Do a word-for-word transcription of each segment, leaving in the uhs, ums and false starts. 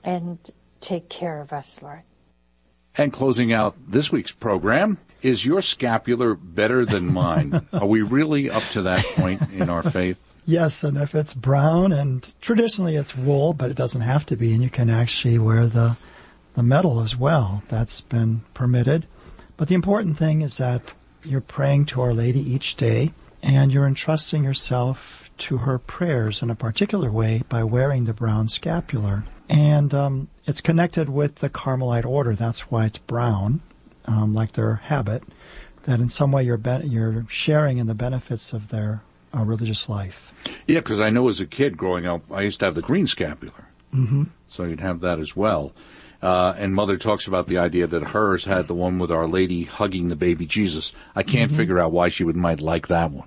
and take care of us, Lord. And closing out this week's program, is your scapular better than mine? Are we really up to that point in our faith? Yes, and if it's brown, and traditionally it's wool, but it doesn't have to be, and you can actually wear the the metal as well. That's been permitted. But the important thing is that you're praying to Our Lady each day, and you're entrusting yourself to her prayers in a particular way by wearing the brown scapular. And um, it's connected with the Carmelite order. That's why it's brown, um, like their habit, that in some way you're, be- you're sharing in the benefits of their uh, religious life. Yeah, because I know as a kid growing up, I used to have the green scapular. Mm-hmm. So you'd have that as well. Uh, and Mother talks about the idea that hers had the one with Our Lady hugging the baby Jesus. I can't mm-hmm. figure out why she would might like that one.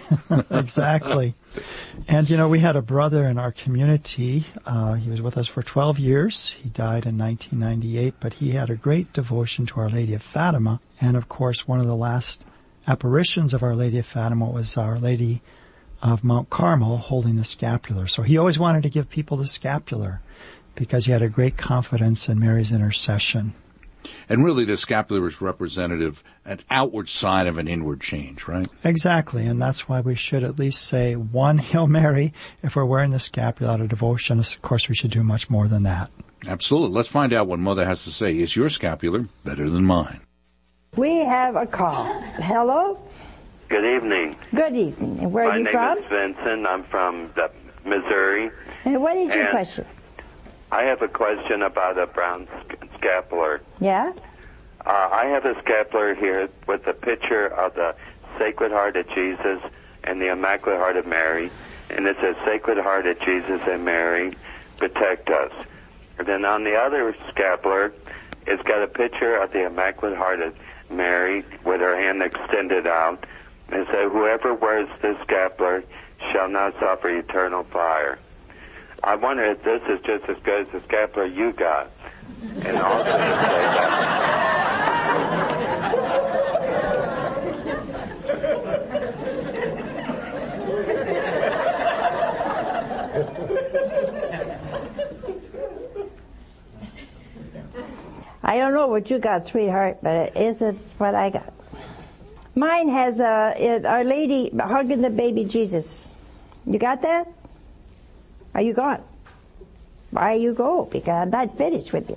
Exactly. And, you know, we had a brother in our community. Uh, he was with us for twelve years. He died in nineteen ninety-eight, but he had a great devotion to Our Lady of Fatima. And, of course, one of the last apparitions of Our Lady of Fatima was Our Lady of Mount Carmel holding the scapular. So he always wanted to give people the scapular, because he had a great confidence in Mary's intercession. And really the scapular is representative, an outward sign of an inward change, right? Exactly, and that's why we should at least say one Hail Mary if we're wearing the scapular out of devotion. Of course, we should do much more than that. Absolutely. Let's find out what Mother has to say. Is your scapular better than mine? We have a call. Hello? Good evening. Good evening. And where My are you name from? is Vincent. I'm from the Missouri. And what is your And question? I have a question about a brown sc- scapular. Yeah? Uh, I have a scapular here with a picture of the Sacred Heart of Jesus and the Immaculate Heart of Mary. And it says, Sacred Heart of Jesus and Mary, protect us. And then on the other scapular, it's got a picture of the Immaculate Heart of Mary with her hand extended out. And it says, whoever wears this scapular shall not suffer eternal fire. I wonder if this is just as good as the scapular you got. And also to say I don't know what you got, sweetheart, but it isn't what I got. Mine has uh, it, Our Lady hugging the baby Jesus. You got that? Are you gone? Why you go? Because I'm not finished with you.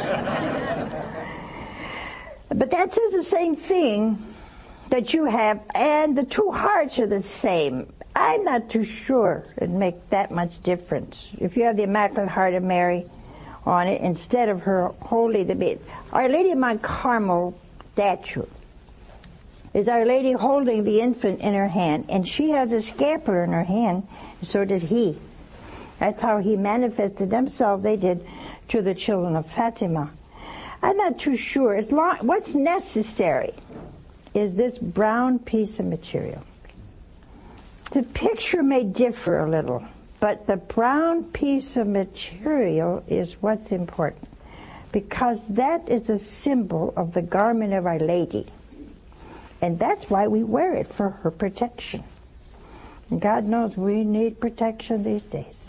But that says the same thing that you have, and the two hearts are the same. I'm not too sure it'd make that much difference. If you have the Immaculate Heart of Mary on it instead of her holding the baby. Our Lady of Mount Carmel statue is Our Lady holding the infant in her hand, and she has a scapular in her hand, and so does he. That's how he manifested themselves, they did, to the children of Fatima. I'm not too sure. As long, what's necessary is this brown piece of material. The picture may differ a little, but the brown piece of material is what's important, because that is a symbol of the garment of Our Lady. And that's why we wear it, for her protection. And God knows we need protection these days.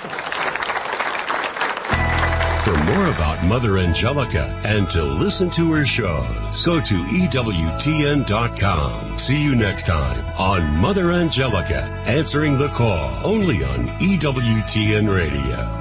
For more about Mother Angelica and to listen to her shows, go to E W T N dot com. See you next time on Mother Angelica, answering the call, only on E W T N Radio.